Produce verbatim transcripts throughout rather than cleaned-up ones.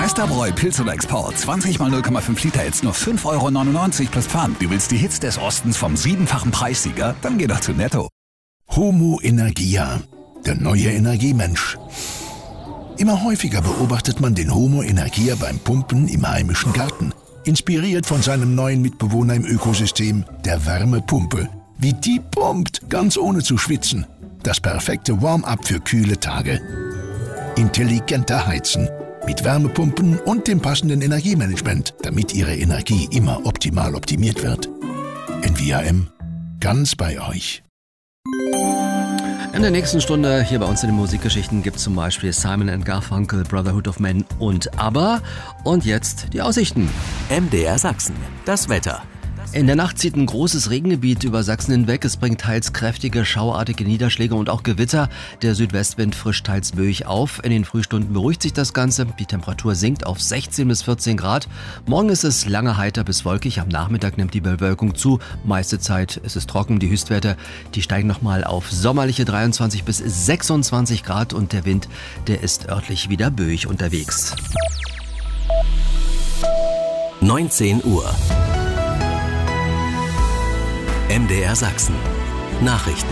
Westerbräu Pilz oder Export. zwanzig mal null Komma fünf Liter jetzt nur fünf Euro neunundneunzig plus Pfand. Du willst die Hits des Ostens vom siebenfachen Preissieger? Dann geh doch zu Netto. Homo Energia, der neue Energiemensch. Immer häufiger beobachtet man den Homo Energia beim Pumpen im heimischen Garten. Inspiriert von seinem neuen Mitbewohner im Ökosystem, der Wärmepumpe. Wie die pumpt, ganz ohne zu schwitzen. Das perfekte Warm-up für kühle Tage. Intelligenter Heizen. Mit Wärmepumpen und dem passenden Energiemanagement, damit Ihre Energie immer optimal optimiert wird. N V A M. Ganz bei euch. In der nächsten Stunde hier bei uns in den Musikgeschichten gibt es zum Beispiel Simon and Garfunkel, Brotherhood of Men und ABBA. Und jetzt die Aussichten. M D R Sachsen. Das Wetter. In der Nacht zieht ein großes Regengebiet über Sachsen hinweg. Es bringt teils kräftige, schauartige Niederschläge und auch Gewitter. Der Südwestwind frischt teils böig auf. In den Frühstunden beruhigt sich das Ganze. Die Temperatur sinkt auf sechzehn bis vierzehn Grad. Morgen ist es lange heiter bis wolkig. Am Nachmittag nimmt die Bewölkung zu. Meiste Zeit ist es trocken. Die Höchstwerte, die steigen nochmal auf sommerliche dreiundzwanzig bis sechsundzwanzig Grad. Und der Wind, der ist örtlich wieder böig unterwegs. neunzehn Uhr. M D R Sachsen. Nachrichten.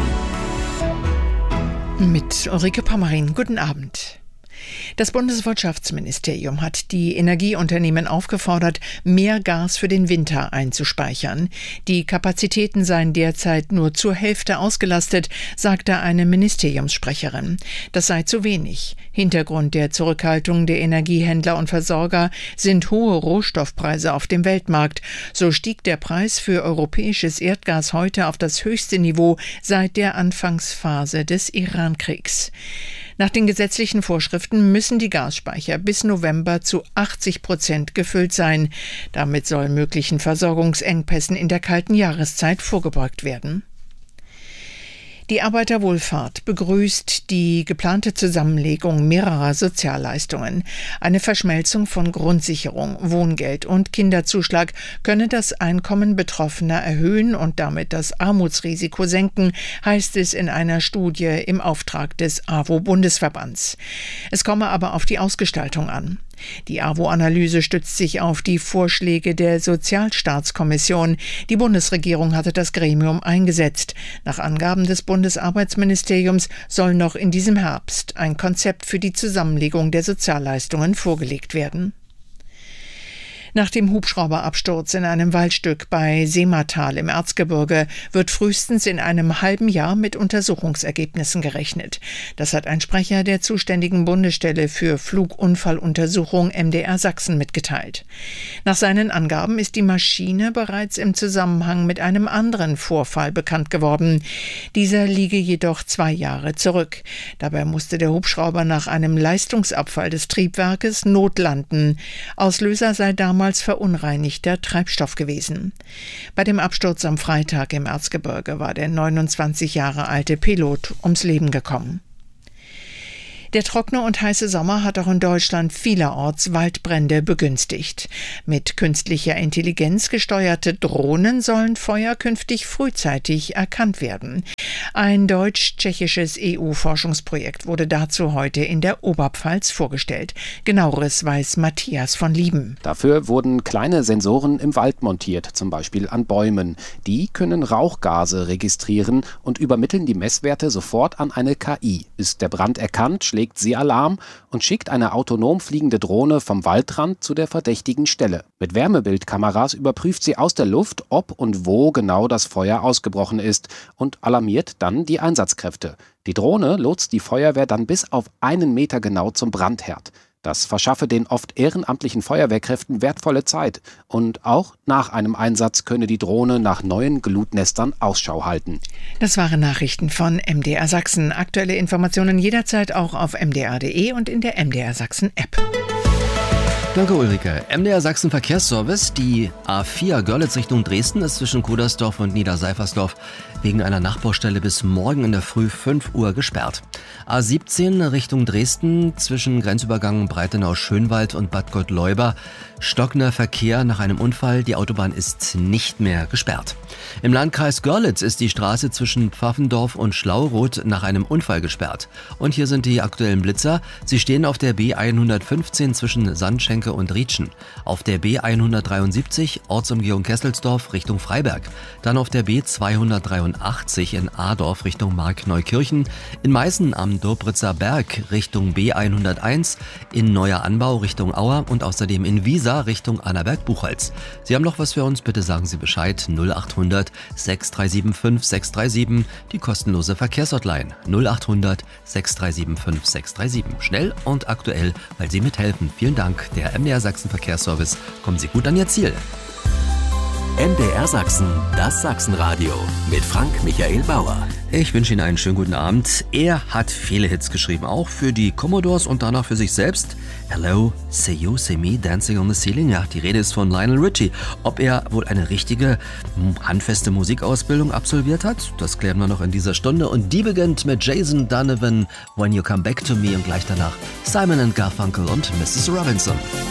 Mit Ulrike Pommerin. Guten Abend. Das Bundeswirtschaftsministerium hat die Energieunternehmen aufgefordert, mehr Gas für den Winter einzuspeichern. Die Kapazitäten seien derzeit nur zur Hälfte ausgelastet, sagte eine Ministeriumssprecherin. Das sei zu wenig. Hintergrund der Zurückhaltung der Energiehändler und Versorger sind hohe Rohstoffpreise auf dem Weltmarkt. So stieg der Preis für europäisches Erdgas heute auf das höchste Niveau seit der Anfangsphase des Iran-Kriegs. Nach den gesetzlichen Vorschriften müssen die Gasspeicher bis November zu achtzig Prozent gefüllt sein. Damit soll möglichen Versorgungsengpässen in der kalten Jahreszeit vorgebeugt werden. Die Arbeiterwohlfahrt begrüßt die geplante Zusammenlegung mehrerer Sozialleistungen. Eine Verschmelzung von Grundsicherung, Wohngeld und Kinderzuschlag könne das Einkommen Betroffener erhöhen und damit das Armutsrisiko senken, heißt es in einer Studie im Auftrag des A W O-Bundesverbands. Es komme aber auf die Ausgestaltung an. Die A W O-Analyse stützt sich auf die Vorschläge der Sozialstaatskommission. Die Bundesregierung hatte das Gremium eingesetzt. Nach Angaben des Bundesarbeitsministeriums soll noch in diesem Herbst ein Konzept für die Zusammenlegung der Sozialleistungen vorgelegt werden. Nach dem Hubschrauberabsturz in einem Waldstück bei Seematal im Erzgebirge wird frühestens in einem halben Jahr mit Untersuchungsergebnissen gerechnet. Das hat ein Sprecher der zuständigen Bundesstelle für Flugunfalluntersuchung M D R Sachsen mitgeteilt. Nach seinen Angaben ist die Maschine bereits im Zusammenhang mit einem anderen Vorfall bekannt geworden. Dieser liege jedoch zwei Jahre zurück. Dabei musste der Hubschrauber nach einem Leistungsabfall des Triebwerkes notlanden. Auslöser sei damals verunreinigter Treibstoff gewesen. Bei dem Absturz am Freitag im Erzgebirge war der neunundzwanzig Jahre alte Pilot ums Leben gekommen. Der trockene und heiße Sommer hat auch in Deutschland vielerorts Waldbrände begünstigt. Mit künstlicher Intelligenz gesteuerte Drohnen sollen Feuer künftig frühzeitig erkannt werden. Ein deutsch-tschechisches E U-Forschungsprojekt wurde dazu heute in der Oberpfalz vorgestellt. Genaueres weiß Matthias von Lieben. Dafür wurden kleine Sensoren im Wald montiert, zum Beispiel an Bäumen. Die können Rauchgase registrieren und übermitteln die Messwerte sofort an eine K I. Ist der Brand erkannt, schlägt sie Alarm und schickt eine autonom fliegende Drohne vom Waldrand zu der verdächtigen Stelle. Mit Wärmebildkameras überprüft sie aus der Luft, ob und wo genau das Feuer ausgebrochen ist und alarmiert dann die Einsatzkräfte. Die Drohne lotst die Feuerwehr dann bis auf einen Meter genau zum Brandherd. Das verschaffe den oft ehrenamtlichen Feuerwehrkräften wertvolle Zeit. Und auch nach einem Einsatz könne die Drohne nach neuen Glutnestern Ausschau halten. Das waren Nachrichten von M D R Sachsen. Aktuelle Informationen jederzeit auch auf m d r punkt d e und in der M D R Sachsen App. Danke Ulrike. M D R Sachsen Verkehrsservice. Die A vier Görlitz Richtung Dresden ist zwischen Kudersdorf und Niederseifersdorf wegen einer Nachbaustelle bis morgen in der Früh fünf Uhr gesperrt. A siebzehn Richtung Dresden zwischen Grenzübergang Breitenau-Schönwald und Bad Gottleuba. Stockender Verkehr nach einem Unfall. Die Autobahn ist nicht mehr gesperrt. Im Landkreis Görlitz ist die Straße zwischen Pfaffendorf und Schlauroth nach einem Unfall gesperrt. Und hier sind die aktuellen Blitzer. Sie stehen auf der B hundertfünfzehn zwischen Sandschenk Franke und Rietschen. Auf der B hundertdreiundsiebzig Ortsumgehung Kesselsdorf Richtung Freiberg. Dann auf der B zweihundertdreiundachtzig in Adorf Richtung Markneukirchen. In Meißen am Dobritzer Berg Richtung B hunderteins. In Neuer Anbau Richtung Auer und außerdem in Wiesa Richtung Annaberg-Buchholz. Sie haben noch was für uns? Bitte sagen Sie Bescheid. null achthundert sechs drei sieben fünf sechs drei sieben, die kostenlose Verkehrshotline. null achthundert sechs drei sieben fünf sechs drei sieben. Schnell und aktuell, weil Sie mithelfen. Vielen Dank, der M D R Sachsen Verkehrsservice. Kommen Sie gut an Ihr Ziel. M D R Sachsen, das Sachsenradio mit Frank Michael Bauer. Ich wünsche Ihnen einen schönen guten Abend. Er hat viele Hits geschrieben, auch für die Commodores und danach für sich selbst. Hello, see you, see me, dancing on the ceiling. Ja, die Rede ist von Lionel Richie. Ob er wohl eine richtige, handfeste Musikausbildung absolviert hat, das klären wir noch in dieser Stunde. Und die beginnt mit Jason Donovan, When You Come Back to Me, und gleich danach Simon and Garfunkel und Missus Robinson.